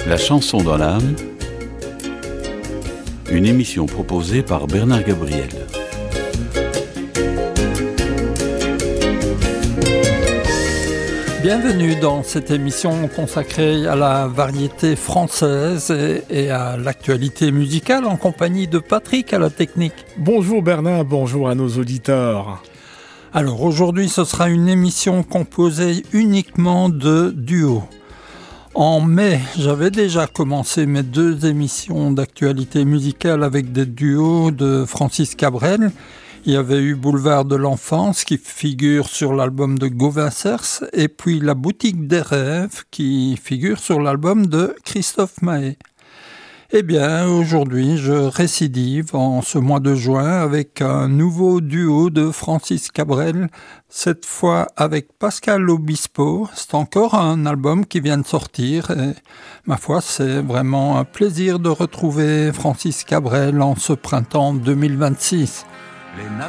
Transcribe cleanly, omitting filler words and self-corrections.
La chanson dans l'âme, une émission proposée par Bernard Gabriel. Bienvenue dans cette émission consacrée à la variété française et à l'actualité musicale en compagnie de Patrick à la technique. Bonjour Bernard, bonjour à nos auditeurs. Alors aujourd'hui ce sera une émission composée uniquement de duos. En mai, j'avais déjà commencé mes 2 émissions d'actualité musicale avec des duos de Francis Cabrel. Il y avait eu Boulevard de l'Enfance qui figure sur l'album de Gauvin Cers et puis La Boutique des Rêves qui figure sur l'album de Christophe Maé. Eh bien, aujourd'hui, je récidive en ce mois de juin avec un nouveau duo de Francis Cabrel, cette fois avec Pascal Obispo. C'est encore un album qui vient de sortir et ma foi, c'est vraiment un plaisir de retrouver Francis Cabrel en ce printemps 2026.